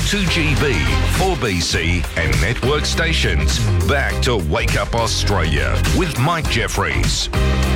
2GB, 4BC and network stations. Back to Wake Up Australia with Mike Jeffries.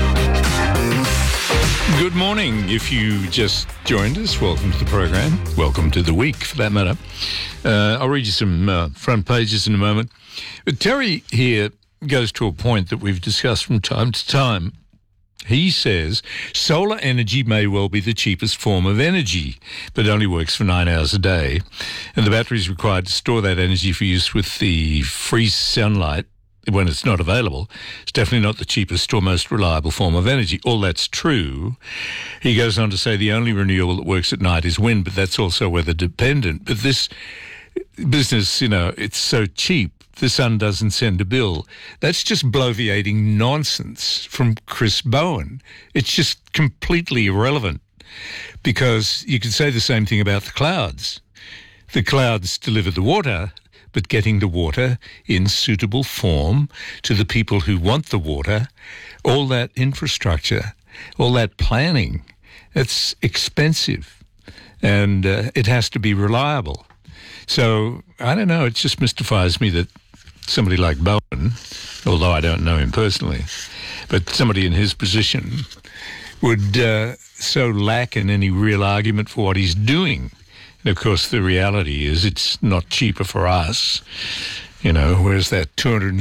Good morning. If you just joined us, welcome to the program. Welcome to the week, for that matter. I'll read you some front pages in a moment. But Terry here goes to a point that we've discussed from time to time. He says solar energy may well be the cheapest form of energy, but only works for 9 hours a day. And the battery is required to store that energy for use with the free sunlight when it's not available. It's definitely not the cheapest or most reliable form of energy. All that's true. He goes on to say the only renewable that works at night is wind, but that's also weather dependent. But this business, it's so cheap, the sun doesn't send a bill. That's just bloviating nonsense from Chris Bowen. It's just completely irrelevant, because you could say the same thing about the clouds. The clouds deliver the water, but getting the water in suitable form to the people who want the water, all that infrastructure, all that planning, it's expensive, and it has to be reliable. So, I don't know, it just mystifies me that somebody like Bowen, although I don't know him personally, but somebody in his position would so lack in any real argument for what he's doing. And of course, the reality is it's not cheaper for us. Where's that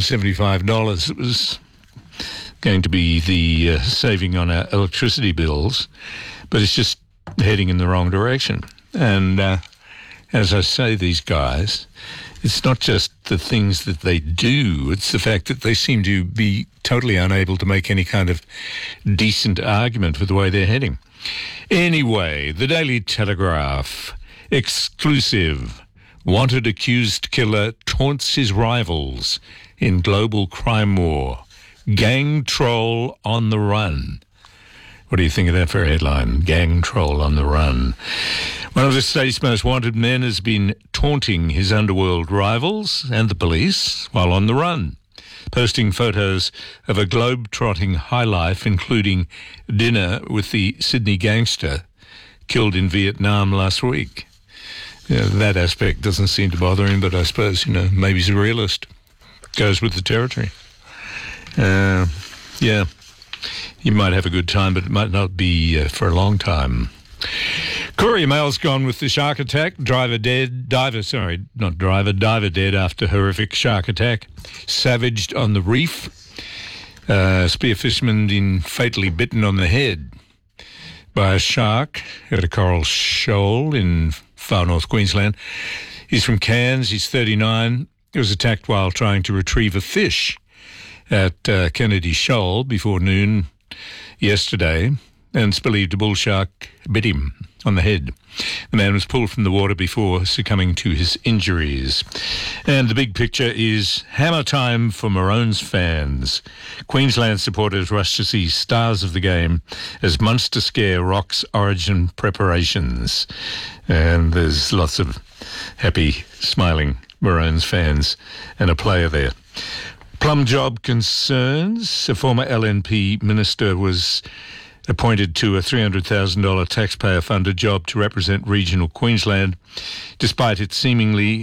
$275 that was going to be the saving on our electricity bills? But it's just heading in the wrong direction. And as I say, these guys, it's not just the things that they do, it's the fact that they seem to be totally unable to make any kind of decent argument for the way they're heading. Anyway, the Daily Telegraph, exclusive. Wanted accused killer taunts his rivals in global crime war. Gang troll on the run. What do you think of that for a headline? Gang troll on the run. One of the state's most wanted men has been taunting his underworld rivals and the police while on the run, posting photos of a globe-trotting high life, including dinner with the Sydney gangster killed in Vietnam last week. That aspect doesn't seem to bother him, but I suppose, maybe he's a realist. Goes with the territory. You might have a good time, but it might not be for a long time. Courier Mail's gone with the shark attack. Diver dead after horrific shark attack. Savaged on the reef. Spear fisherman been fatally bitten on the head by a shark at a coral shoal in far north Queensland. He's from Cairns. He's 39. He was attacked while trying to retrieve a fish at Kennedy Shoal before noon yesterday, and it's believed a bull shark bit him on the head. The man was pulled from the water before succumbing to his injuries. And the big picture is hammer time for Maroons fans. Queensland supporters rush to see stars of the game as Munster scare rocks Origin preparations. And there's lots of happy, smiling Maroons fans and a player there. Plum job concerns. A former LNP minister was appointed to a $300,000 taxpayer-funded job to represent regional Queensland, despite its seemingly